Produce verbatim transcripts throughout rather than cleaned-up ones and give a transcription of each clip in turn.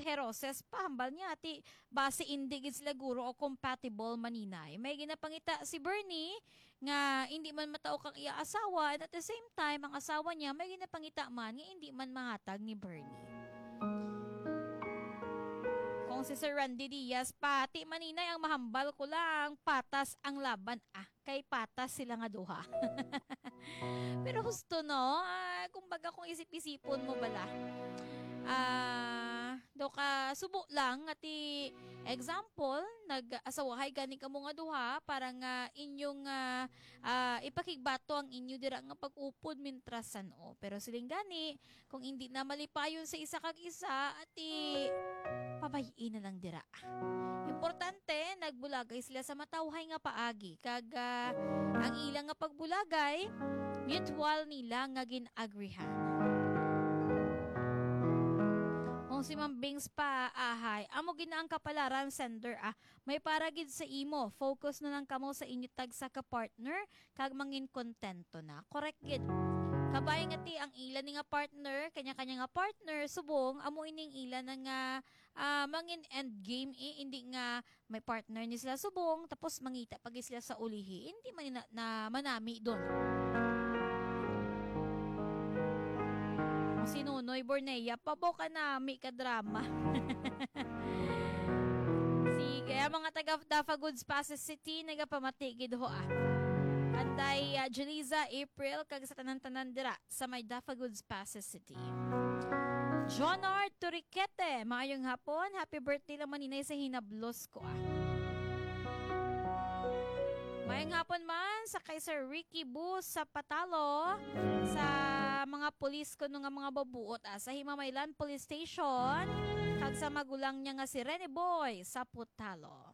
heroses pahambal niya ti base indigid sila guro o compatible maninay. May ginapangita si Bernie nga hindi man matao kang iya asawa and at the same time ang asawa niya may ginapangita man nga hindi man mahatag ni Bernie. Kung si Sir Randy Diaz, pati maninay ang mahambal ko lang, patas ang laban. Ah, kay patas sila nga duha. Pero gusto no, ah, kumbaga kung isip-isipon mo bala, ah, do ka subo lang ati example, nag-asawahay gani ka mo nga duha, para nga inyong uh, uh, ipakigbato ang inyo dira nga pag-upod mintrasan o. Pero siling gani, kung hindi na malipayon sa isa kag isa, ati pabayin na lang dira. Importante, nagbulagay sila sa matawhay nga paagi. Kag uh, ang ilang nga pagbulagay, mutual nila nga gin-agrihan. Kung si Ma'am Bings pa, ahay, amo ginaang kapalaran, sender, ah, may paragid sa imo, focus na lang kamo sa inyo tag sa ka-partner, kag mangin kontento na. Correct gid. Kabay nga ti ang ilan ni nga partner, kanya-kanya nga partner, subong, amo ining ilan na nga uh, mangin end game, eh, hindi nga may partner ni sila subong, tapos mangita pag sila sa ulihi, hindi man na, na manami doon. Si Nunoy Bornea, pabo ka nami ka drama. Sige, mga taga Dafa Goods Passes City, nagapamatigid ho ah. Anday uh, Jeliza April, kag sa tanan-tanan dira sa may Dafa Goods Passes City. John R. Turiquete, maayong hapon. Happy birthday lang maninay sa hinablos ko ah. Mayang hapon man sa kay Sir Ricky Bus sa Patalo, sa mga pulis ko nung nga mga babuot ah, sa Himamaylan Police Station, kag sa magulang niya nga si Rene Boy sa Patalo.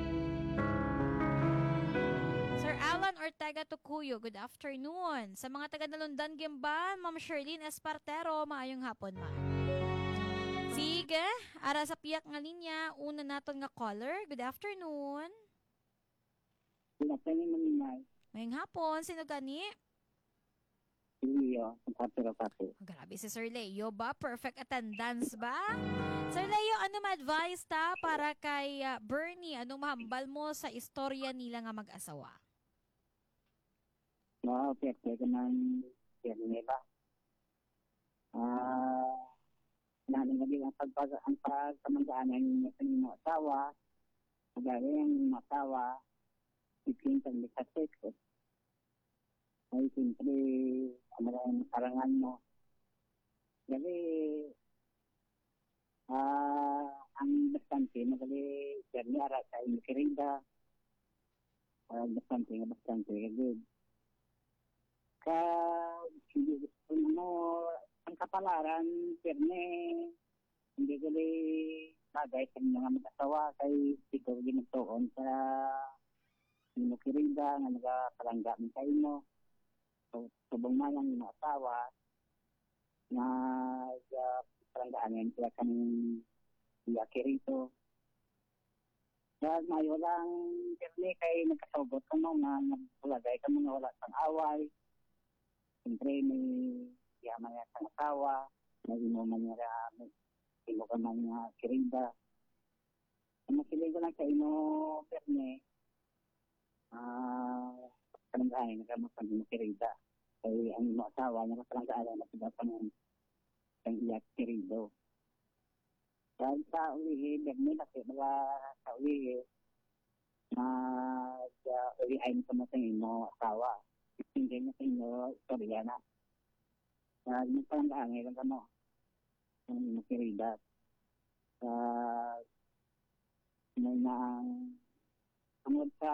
Sir Alan Ortega Tucuyo, good afternoon. Sa mga taga Nalundan Gimba, Ma'am Sherlyn Espartero, maayong hapon man. Sige, ara sa piyak nga linya, una naton nga caller, good afternoon. Good afternoon, Maninay. Mayang hapon, sino gani? Leo, ang kapiro-kapiro. Oh, grabe si Sir Leo ba? Perfect attendance ba? Sir Leo, ano ma-advise ta para kay uh, Bernie? Anong mahambal mo sa istorya nila nga mag-asawa? No, perfect naman yan nila. Ah, nanin nga din ang pagpag ang pagkamanggaan ng kanino asawa, magari ang asawa, ipintan ni Katek ko. Ay, siyempre, ang maraming karangan mo. Kasi, ah, ang bastante, magali, siyempre, ara sa imikirinda, uh, bastante, nga bastante, good. Ka, hindi gusto mo, ang kapalaran, siyempre, hindi gali bagay sa mga mag-asawa, kay ikaw ginagtuon sa imikirinda, nga nagapalangga mo kayo mo. So, subong man ang mga asawa na uh, paranggaan sila kanong iyaki rito. Dahil mayo lang, siyempre, kay nagkasabot ka mo na nagpulagay ka mo na wala sang away. Siyempre, may yaman nga sang asawa, may imo man nga, may imo ka man nga kirinda. Ang masilig ko lang sa ino, siyempre, ah, uh, palanggaan, nagkamasang imo kirida. Kaya ang imo asawa, nga palanggaan na sigapan ng ang iyak kirido. Dahil sa ulihi, dagmi na siya, mga sa ulihi, na uh, ulihain ko na sa imo asawa. Hindi na sa inyo, istorya na. Dahil yung palanggaan, ngayon ka mo, ang imo kirida. Uh, may na ang sa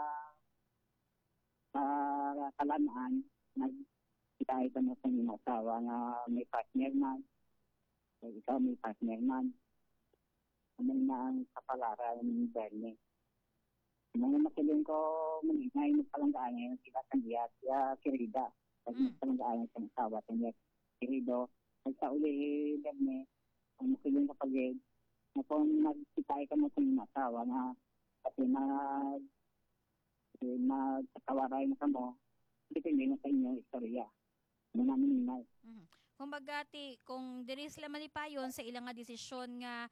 uh, kalanaan, nagkita ito na sa inyong asawa nga may partner man. So, ikaw may partner man. Ano na ang kapalaran ng Bernie. Nung makiling ko, maningay mo palanggaan ngayon, sila kandiya, siya kirida. Kasi mm. palanggaan ngayon sa asawa, siya kirido. At sa uli, Bernie, ang makiling ko pag-ed, na kung nagkita ito na sa inyong asawa nga, kasi nag nagkakawaray na ka mo, depende na sa inyong istorya. Ano namin nilay. Mm-hmm. Kung bagati, kung diri sila malipayon sa ilang nga desisyon nga